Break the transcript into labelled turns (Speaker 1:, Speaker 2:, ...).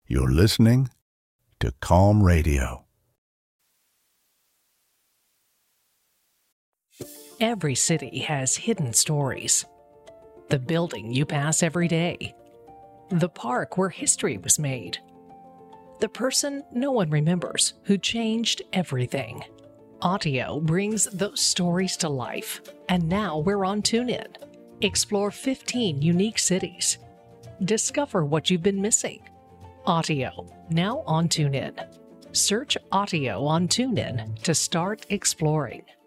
Speaker 1: You're listening to Calm Radio.
Speaker 2: Every city has hidden stories. The building you pass every day. The park where history was made. The person no one remembers who changed everything. Audio brings those stories to life, and now we're on TuneIn. Explore 15 unique cities. Discover what you've been missing. Audio, now on TuneIn. Search Audio on TuneIn to start exploring.